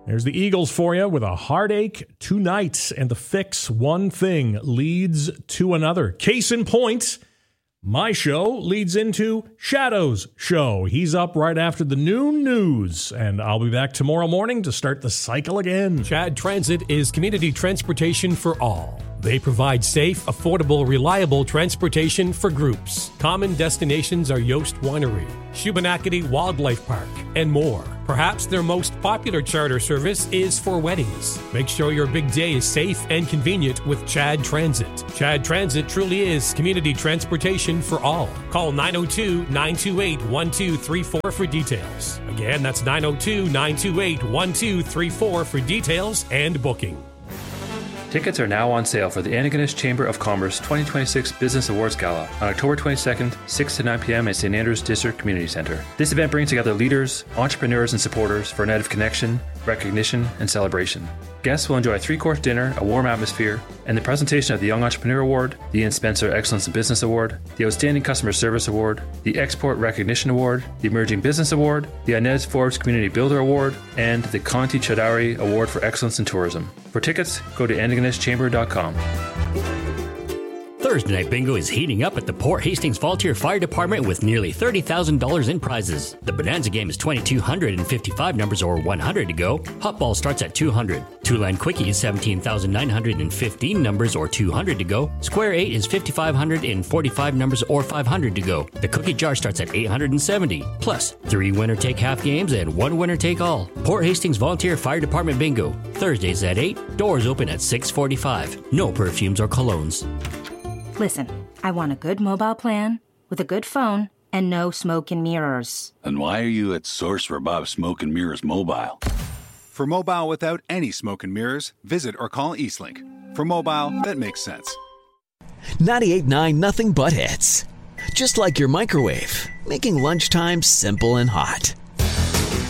There's the Eagles for you with a heartache tonight, and the fix. One thing leads to another. Case in point, my show leads into Shadow's show. He's up right after the noon news, and I'll be back tomorrow morning to start the cycle again. Chad Transit is community transportation for all. They provide safe, affordable, reliable transportation for groups. Common destinations are Yost Winery, Shubenacadie Wildlife Park, and more. Perhaps their most popular charter service is for weddings. Make sure your big day is safe and convenient with Chad Transit. Chad Transit truly is community transportation for all. Call 902-928-1234 for details. Again, that's 902-928-1234 for details and booking. Tickets are now on sale for the Antigonish Chamber of Commerce 2026 Business Awards Gala on October 22nd, 6 to 9 p.m. at St. Andrews District Community Centre. This event brings together leaders, entrepreneurs, and supporters for a night of connection, recognition, and celebration. Guests will enjoy a 3-course dinner, a warm atmosphere, and the presentation of the Young Entrepreneur Award, the Ian Spencer Excellence in Business Award, the Outstanding Customer Service Award, the Export Recognition Award, the Emerging Business Award, the Inez Forbes Community Builder Award, and the Conti Chowdhury Award for Excellence in Tourism. For tickets, go to antigonishchamber.com. Thursday Night Bingo is heating up at the Port Hastings Volunteer Fire Department with nearly $30,000 in prizes. The Bonanza game is 2,255 numbers or 100 to go. Hot ball starts at 200. Two-line quickie is 17,915 numbers or 200 to go. Square 8 is 5,545 numbers or 500 to go. The cookie jar starts at 870. Plus, 3 winner-take-half games and 1 winner-take-all. Port Hastings Volunteer Fire Department Bingo. Thursdays at 8. Doors open at 6:45. No perfumes or colognes. Listen, I want a good mobile plan with a good phone and no smoke and mirrors. And why are you at Source for Bob Smoke and Mirrors Mobile? For mobile without any smoke and mirrors, visit or call Eastlink. For mobile that makes sense. 98.9 Nothing But Hits. Just like your microwave, making lunchtime simple and hot.